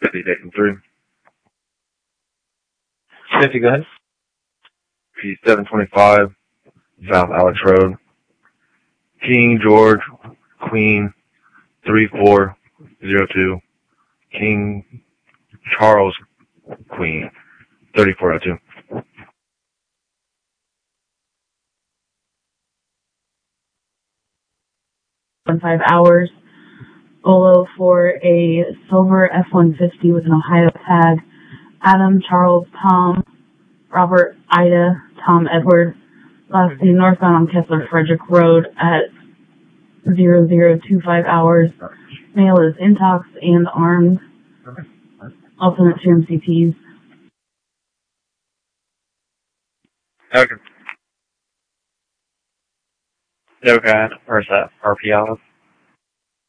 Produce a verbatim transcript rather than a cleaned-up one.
fifty, taking three. fifty, go ahead. P seven twenty-five, South Alex Road. King George, Queen, three four zero two. King Charles, Queen, thirty-four oh two. Five hours. Olo for a silver F one fifty with an Ohio tag. Adam, Charles, Tom, Robert, Ida, Tom, Edward. Last name northbound on Kessler Frederick Road at zero zero two five hours. Male is intox and armed. Alternate two M C Ts. Okay. Okay. Where's that? R P L?